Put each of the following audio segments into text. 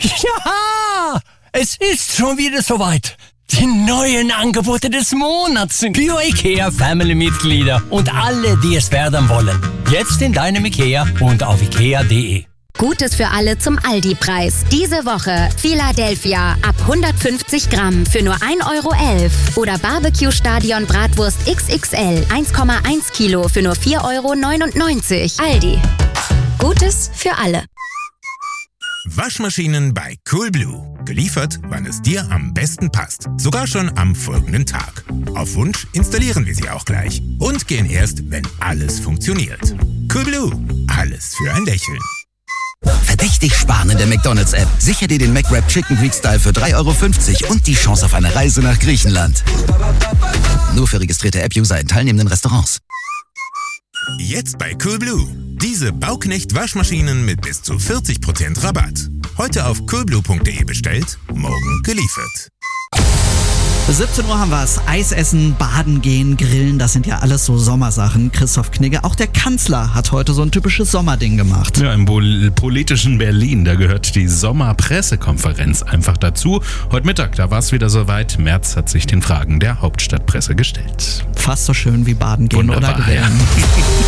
Ja, es ist schon wieder soweit. Die neuen Angebote des Monats für IKEA-Family-Mitglieder und alle, die es werden wollen. Jetzt in deinem IKEA und auf ikea.de. Gutes für alle zum Aldi-Preis. Diese Woche Philadelphia ab 150 Gramm für nur 1,11 € oder Barbecue-Stadion Bratwurst XXL 1,1 Kilo für nur 4,99 €. Aldi. Gutes für alle. Waschmaschinen bei Coolblue. Geliefert, wann es dir am besten passt. Sogar schon am folgenden Tag. Auf Wunsch installieren wir sie auch gleich. Und gehen erst, wenn alles funktioniert. Coolblue. Alles für ein Lächeln. Verdächtig sparen in der McDonald's-App. Sicher dir den McWrap Chicken Greek Style für 3,50 € und die Chance auf eine Reise nach Griechenland. Nur für registrierte App-User in teilnehmenden Restaurants. Jetzt bei Coolblue. Diese Bauknecht-Waschmaschinen mit bis zu 40% Rabatt. Heute auf coolblue.de bestellt, morgen geliefert. 17 Uhr haben wir es. Eis essen, baden gehen, grillen, das sind ja alles so Sommersachen. Christoph Knigge, auch der Kanzler hat heute so ein typisches Sommerding gemacht. Ja, im politischen Berlin, da gehört die Sommerpressekonferenz einfach dazu. Heute Mittag, da war es wieder soweit. Merz hat sich den Fragen der Hauptstadtpresse gestellt. Fast so schön wie baden gehen. Wunderbar, oder grillen. ja.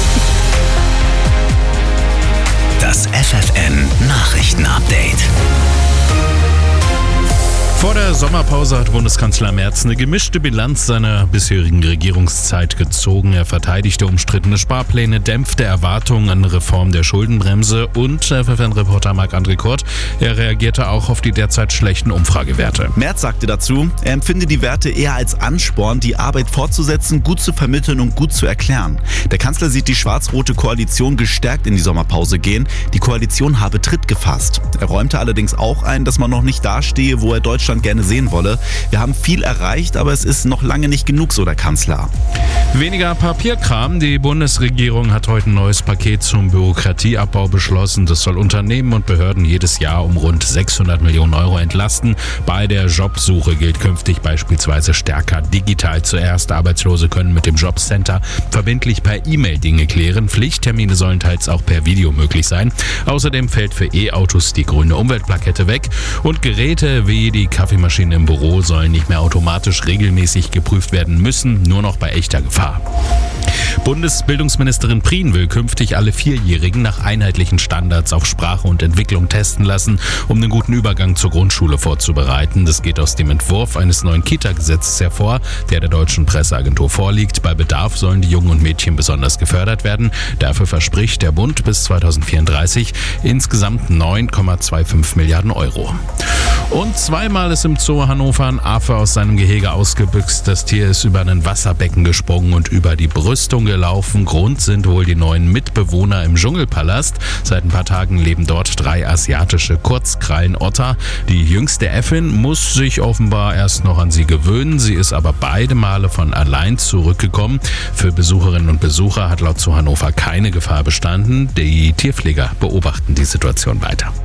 Das FFN Nachrichten-Update. Vor der Sommerpause hat Bundeskanzler Merz eine gemischte Bilanz seiner bisherigen Regierungszeit gezogen. Er verteidigte umstrittene Sparpläne, dämpfte Erwartungen an eine Reform der Schuldenbremse und FFN-Reporter Marc-André Kurt, er reagierte auch auf die derzeit schlechten Umfragewerte. Merz sagte dazu, er empfinde die Werte eher als Ansporn, die Arbeit fortzusetzen, gut zu vermitteln und gut zu erklären. Der Kanzler sieht die schwarz-rote Koalition gestärkt in die Sommerpause gehen. Die Koalition habe Tritt gefasst. Er räumte allerdings auch ein, dass man noch nicht dastehe, wo er Deutschland gerne sehen wolle. Wir haben viel erreicht, aber es ist noch lange nicht genug, so der Kanzler. Weniger Papierkram. Die Bundesregierung hat heute ein neues Paket zum Bürokratieabbau beschlossen. Das soll Unternehmen und Behörden jedes Jahr um rund 600 Millionen € entlasten. Bei der Jobsuche gilt künftig beispielsweise stärker digital zuerst. Arbeitslose können mit dem Jobcenter verbindlich per E-Mail Dinge klären. Pflichttermine sollen teils auch per Video möglich sein. Außerdem fällt für E-Autos die grüne Umweltplakette weg und Geräte wie die Kaffeemaschinen im Büro sollen nicht mehr automatisch regelmäßig geprüft werden müssen, nur noch bei echter Gefahr. Bundesbildungsministerin Prien will künftig alle Vierjährigen nach einheitlichen Standards auf Sprache und Entwicklung testen lassen, um einen guten Übergang zur Grundschule vorzubereiten. Das geht aus dem Entwurf eines neuen Kita-Gesetzes hervor, der Deutschen Presseagentur vorliegt. Bei Bedarf sollen die Jungen und Mädchen besonders gefördert werden. Dafür verspricht der Bund bis 2034 insgesamt 9,25 Milliarden €. Und zweimal ist im Zoo Hannover ein Affe aus seinem Gehege ausgebüxt. Das Tier ist über ein Wasserbecken gesprungen und über die Brüstung gelaufen. Grund sind wohl die neuen Mitbewohner im Dschungelpalast. Seit ein paar Tagen leben dort 3 asiatische Kurzkrallenotter. Die jüngste Äffin muss sich offenbar erst noch an sie gewöhnen. Sie ist aber beide Male von allein zurückgekommen. Für Besucherinnen und Besucher hat laut Zoo Hannover keine Gefahr bestanden. Die Tierpfleger beobachten die Situation weiter.